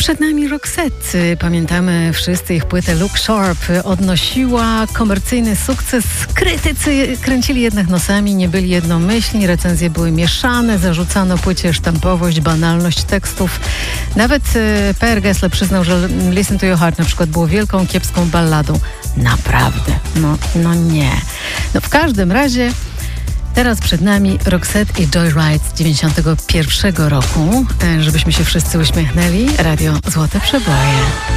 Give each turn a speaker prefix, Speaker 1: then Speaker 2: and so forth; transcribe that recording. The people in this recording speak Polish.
Speaker 1: Przed nami Roxette. Pamiętamy wszyscy ich płytę Look Sharp. Odnosiła komercyjny sukces. Krytycy kręcili jednak nosami, nie byli jednomyślni. Recenzje były mieszane. Zarzucano płycie sztampowość, banalność tekstów. Nawet Per Gessle przyznał, że Listen to Your Heart na przykład było wielką, kiepską balladą. Naprawdę. No nie. No w każdym razie teraz przed nami Roxette i Joyride z 91 roku. Żebyśmy się wszyscy uśmiechnęli. Radio Złote Przeboje.